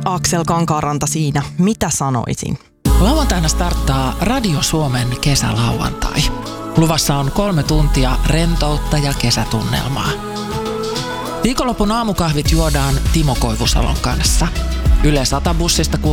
Aksel Kankaanranta siinä. Mitä sanoisin? Lauantaina starttaa Radio Suomen kesälauantai. Luvassa on 3 tuntia rentoutta ja kesätunnelmaa. Viikonlopun aamukahvit juodaan Timo Koivusalon kanssa. Yle 100 bussista